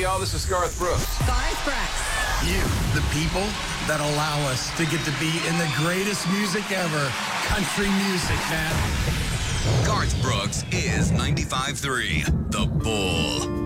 Hey, y'all, this is Garth Brooks. Garth Brooks. You, the people that allow us to get to be in the greatest music ever, country music, man. Garth Brooks is 95.3, The Bull.